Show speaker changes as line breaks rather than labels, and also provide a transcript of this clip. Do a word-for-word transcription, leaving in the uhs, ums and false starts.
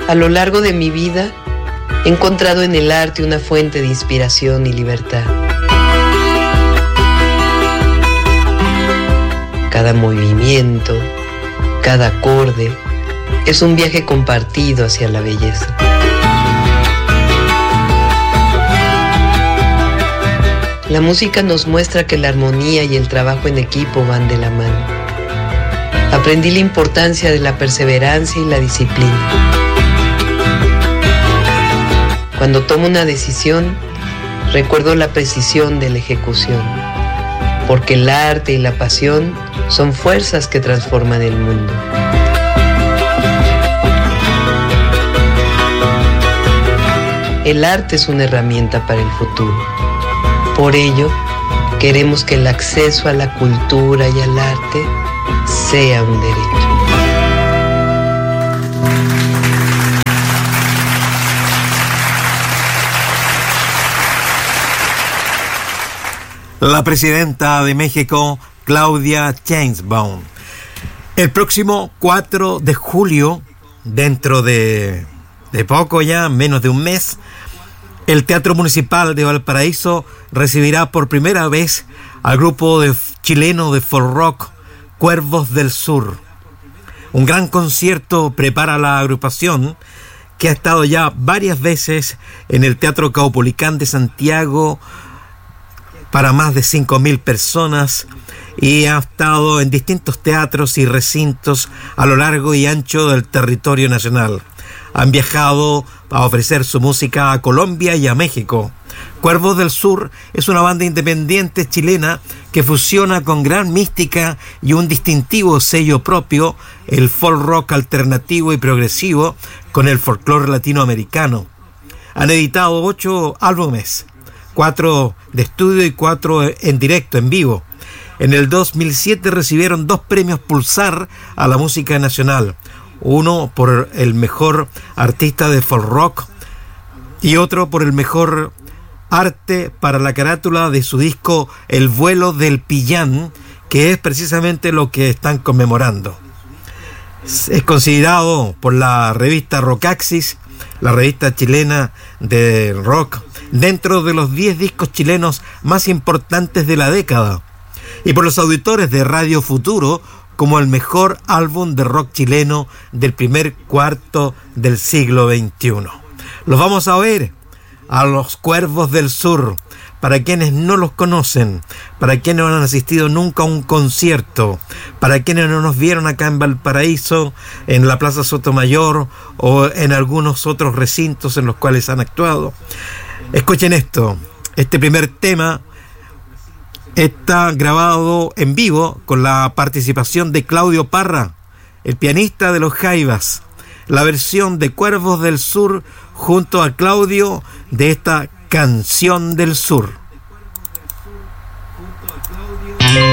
A lo largo de mi vida, he encontrado en el arte una fuente de inspiración y libertad. Cada movimiento, cada acorde, es un viaje compartido hacia la belleza. La música nos muestra que la armonía y el trabajo en equipo van de la mano. Aprendí la importancia de la perseverancia y la disciplina. Cuando tomo una decisión, recuerdo la precisión de la ejecución, porque el arte y la pasión son fuerzas que transforman el mundo. El arte es una herramienta para el futuro. Por ello, queremos que el acceso a la cultura y al arte sea un derecho.
La presidenta de México, Claudia Sheinbaum. El próximo cuatro de julio, dentro de, de poco ya, menos de un mes, el Teatro Municipal de Valparaíso recibirá por primera vez al grupo de, chileno de folk rock Cuervos del Sur. Un gran concierto prepara la agrupación, que ha estado ya varias veces en el Teatro Caupolicán de Santiago para más de cinco mil personas y ha estado en distintos teatros y recintos a lo largo y ancho del territorio nacional. Han viajado a ofrecer su música a Colombia y a México. Cuervos del Sur es una banda independiente chilena que fusiona con gran mística y un distintivo sello propio el folk rock alternativo y progresivo con el folclore latinoamericano. Han editado ocho álbumes, cuatro de estudio y cuatro en directo, en vivo. En el dos mil siete recibieron dos premios Pulsar a la música nacional, uno por el mejor artista de folk rock y otro por el mejor arte para la carátula de su disco El vuelo del Pillán, que es precisamente lo que están conmemorando. Es considerado por la revista Rockaxis, la revista chilena de rock, dentro de los diez discos chilenos más importantes de la década, y por los auditores de Radio Futuro como el mejor álbum de rock chileno del primer cuarto del siglo veintiuno. Los vamos a ver a los Cuervos del Sur. Para quienes no los conocen, para quienes no han asistido nunca a un concierto, para quienes no nos vieron acá en Valparaíso, en la Plaza Sotomayor o en algunos otros recintos en los cuales han actuado, escuchen esto. Este primer tema está grabado en vivo con la participación de Claudio Parra, el pianista de los Jaivas. La versión de Cuervos del Sur junto a Claudio de esta Canción del Sur.